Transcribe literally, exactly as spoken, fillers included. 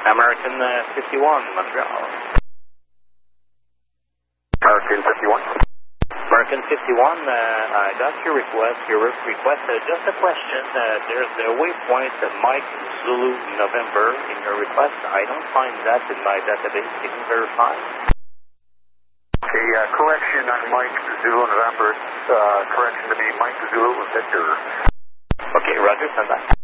American uh, fifty-one, Montreal. American fifty-one. American fifty-one, uh, I got your request, your request. Uh, just a question. Uh, there's a waypoint uh, Mike Zulu November in your request. I don't find that in my database. Can you verify? Okay, uh, correction on Mike Zulu November. Uh, correction to be Mike Zulu Victor. Okay, Roger, send that.